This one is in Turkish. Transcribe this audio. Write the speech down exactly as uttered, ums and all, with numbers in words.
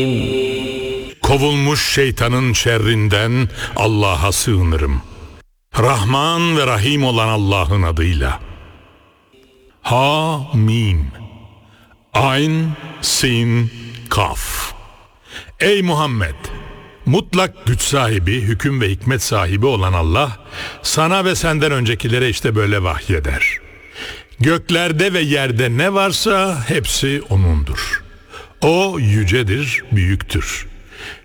Kovulmuş şeytanın şerrinden Allah'a sığınırım. Rahman ve Rahim olan Allah'ın adıyla. Ha-mim. Ayn, sin, kaf. Ey Muhammed! Mutlak güç sahibi, hüküm ve hikmet sahibi olan Allah, sana ve senden öncekilere işte böyle vahyeder. Göklerde ve yerde ne varsa hepsi O'nundur. O yücedir, büyüktür.